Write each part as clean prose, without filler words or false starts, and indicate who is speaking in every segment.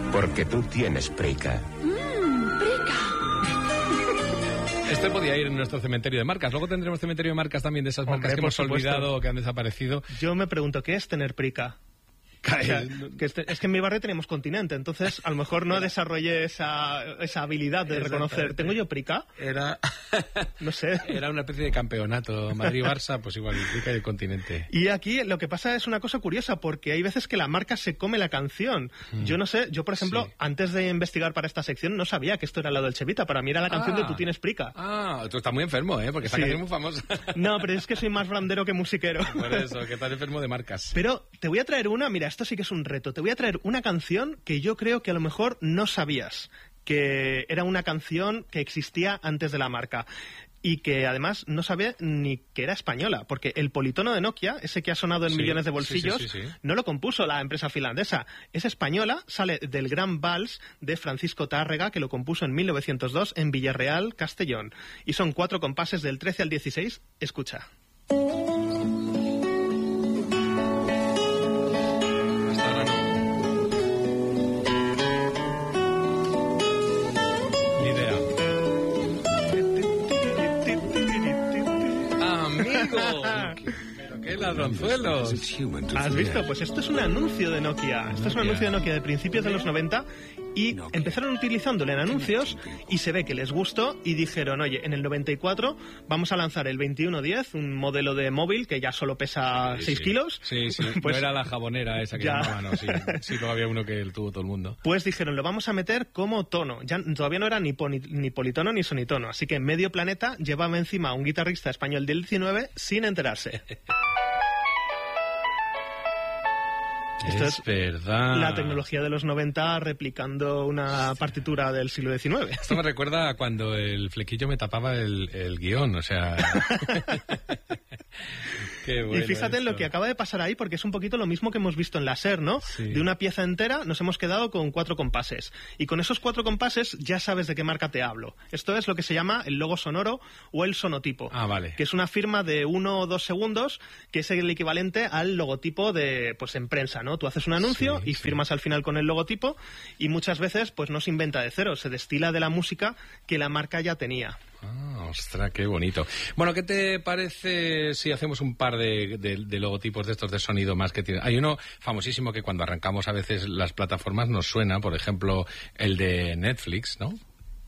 Speaker 1: Porque tú tienes Prica.
Speaker 2: Prica.
Speaker 3: Este podía ir en nuestro cementerio de marcas. Luego tendremos cementerio de marcas también de esas marcas que hemos olvidado o que han desaparecido.
Speaker 4: Yo me pregunto, ¿qué es tener Prica? O sea, es que en mi barrio tenemos Continente, entonces a lo mejor no desarrollé esa habilidad de reconocer. ¿Tengo yo Prica? No sé.
Speaker 3: Era una especie de campeonato. Madrid-Barça, pues igual, Prica y el Continente.
Speaker 4: Y aquí lo que pasa es una cosa curiosa, porque hay veces que la marca se come la canción. Yo no sé, yo por ejemplo, antes de investigar para esta sección, no sabía que esto era la Dolce Vita. Para mí era la canción de Tú tienes Prica.
Speaker 3: Tú estás muy enfermo, ¿eh? Porque esta canción es muy famosa.
Speaker 4: No, pero es que soy más brandero que musiquero.
Speaker 3: Por eso, que estás enfermo de marcas.
Speaker 4: Pero te voy a traer una, mira, esto sí que es un reto. Te voy a traer una canción que yo creo que a lo mejor no sabías que era una canción que existía antes de la marca y que además no sabía ni que era española, porque el politono de Nokia, ese que ha sonado en millones de bolsillos, no lo compuso la empresa finlandesa, es española, sale del Gran Vals de Francisco Tárrega, que lo compuso en 1902 en Villarreal, Castellón, y son 4 compases del 13 al 16, escucha.
Speaker 3: ¡Pero qué ladronzuelos!
Speaker 4: ¿Has visto? Pues esto es un anuncio de Nokia. Esto es un anuncio de Nokia de principios de los 90 y empezaron utilizándolo en anuncios y se ve que les gustó y dijeron, oye, en el 94 vamos a lanzar el 2110, un modelo de móvil que ya solo pesa 6 kilos.
Speaker 3: Sí,
Speaker 4: pues,
Speaker 3: no era la jabonera esa que llamaban, ¿no? Sí, luego había uno que tuvo todo el mundo.
Speaker 4: Pues dijeron, lo vamos a meter como tono. Ya todavía no era ni politono ni sonitono, así que medio planeta llevaba encima a un guitarrista español del 19 sin enterarse. Esto es
Speaker 3: verdad.
Speaker 4: La tecnología de los 90 replicando una partitura del siglo XIX.
Speaker 3: Esto me recuerda a cuando el flequillo me tapaba el guión, o sea... Qué bueno.
Speaker 4: Y fíjate en lo que acaba de pasar ahí, porque es un poquito lo mismo que hemos visto en la SER, ¿no?
Speaker 3: Sí.
Speaker 4: De una pieza entera nos hemos quedado con 4 compases. Y con esos 4 compases ya sabes de qué marca te hablo. Esto es lo que se llama el logo sonoro o el sonotipo.
Speaker 3: Vale.
Speaker 4: Que es una firma de 1 o 2 segundos, que es el equivalente al logotipo de, pues en prensa, ¿no? Tú haces un anuncio y firmas al final con el logotipo y muchas veces pues no se inventa de cero, se destila de la música que la marca ya tenía.
Speaker 3: ¡Ostras, qué bonito! Bueno, ¿qué te parece si hacemos un par de logotipos de estos de sonido más que tiene? Hay uno famosísimo que cuando arrancamos a veces las plataformas nos suena, por ejemplo, el de Netflix, ¿no?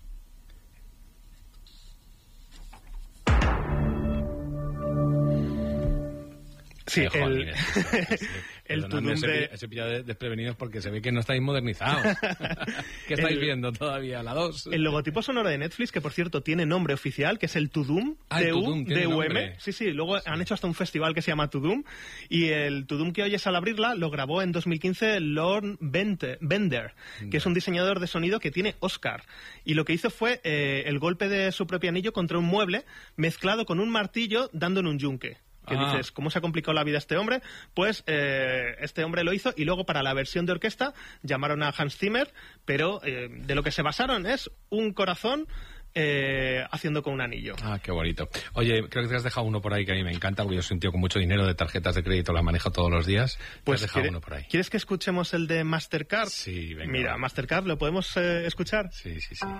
Speaker 4: Sí, el tudum de...
Speaker 3: Se pilla desprevenidos porque se ve que no estáis modernizados. ¿Qué estáis viendo todavía? ¿La 2?
Speaker 4: El logotipo sonoro de Netflix, que por cierto tiene nombre oficial, que es el Tudum, T-U-D-U-M. Sí, luego han hecho hasta un festival que se llama Tudum. Y el Tudum que oyes al abrirla lo grabó en 2015 Lorne Bender, que es un diseñador de sonido que tiene Oscar. Y lo que hizo fue el golpe de su propio anillo contra un mueble mezclado con un martillo dando en un yunque. Que dices, ¿cómo se ha complicado la vida este hombre? Pues este hombre lo hizo y luego para la versión de orquesta llamaron a Hans Zimmer, pero de lo que se basaron es un corazón haciendo con un anillo.
Speaker 3: Qué bonito. Oye, creo que te has dejado uno por ahí que a mí me encanta, porque yo soy un tío con mucho dinero de tarjetas de crédito, la manejo todos los días.
Speaker 4: Pues
Speaker 3: te has dejado uno por ahí.
Speaker 4: ¿Quieres que escuchemos el de Mastercard?
Speaker 3: Sí, venga.
Speaker 4: Mira, Mastercard, ¿lo podemos escuchar?
Speaker 3: Sí.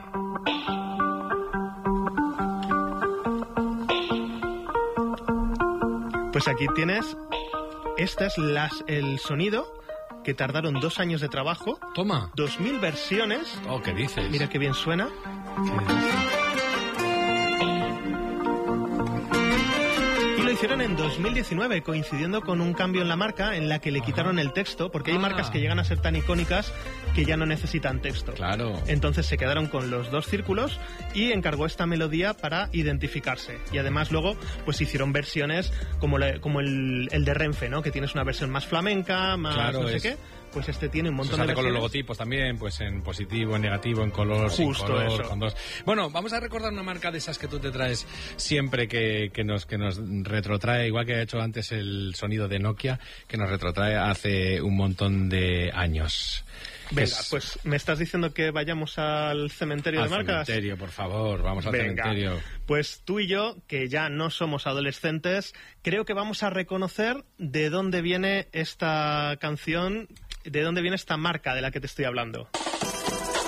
Speaker 4: Pues aquí tienes, este es el sonido que tardaron 2 años de trabajo.
Speaker 3: Toma.
Speaker 4: 2000 versiones.
Speaker 3: ¿Qué dices?
Speaker 4: Mira qué bien suena. Y lo hicieron en 2019, coincidiendo con un cambio en la marca en la que le quitaron el texto, porque hay marcas que llegan a ser tan icónicas que ya no necesitan texto.
Speaker 3: Claro.
Speaker 4: Entonces se quedaron con los 2 círculos y encargó esta melodía para identificarse. Y además luego pues hicieron versiones como el de Renfe, ¿no? Que tienes una versión más flamenca, más no sé qué. Pues este tiene un montón de versiones.
Speaker 3: con los logotipos también, pues en positivo, en negativo, en color, sin color,
Speaker 4: eso.
Speaker 3: con 2. Bueno, vamos a recordar una marca de esas que tú te traes siempre que nos retrotrae, igual que ha hecho antes el sonido de Nokia, que nos retrotrae hace un montón de años.
Speaker 4: Venga, pues me estás diciendo que vayamos al cementerio de marcas.
Speaker 3: Al cementerio, por favor, vamos al cementerio.
Speaker 4: Pues tú y yo, que ya no somos adolescentes, creo que vamos a reconocer de dónde viene esta canción de dónde viene esta marca de la que te estoy hablando.